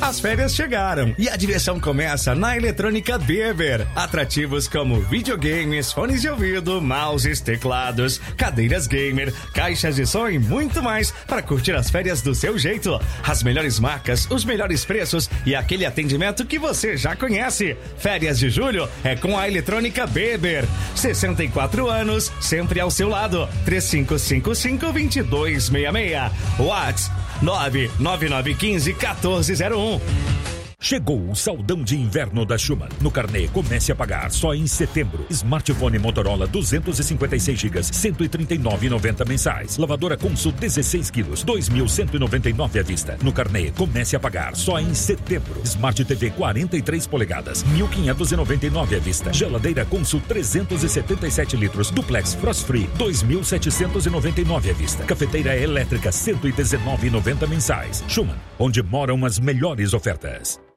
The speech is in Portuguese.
As férias chegaram e a diversão começa na Eletrônica Beber. Atrativos como videogames, fones de ouvido, mouses, teclados, cadeiras gamer, caixas de som e muito mais para curtir as férias do seu jeito. As melhores marcas, os melhores preços e aquele atendimento que você já conhece. Férias de julho é com a Eletrônica Beber. 64 anos, sempre ao seu lado. 3555-2266. WhatsApp 99915-1401. Chegou o saldão de inverno da Schumann. No carnê, comece a pagar só em setembro. Smartphone Motorola 256 GB, 139,90 mensais. Lavadora Consul 16 quilos, 2.199 à vista. No carnê, comece a pagar só em setembro. Smart TV 43 polegadas, 1.599 à vista. Geladeira Consul 377 litros, duplex Frost Free, 2.799 à vista. Cafeteira elétrica 119,90 mensais. Schumann, onde moram as melhores ofertas.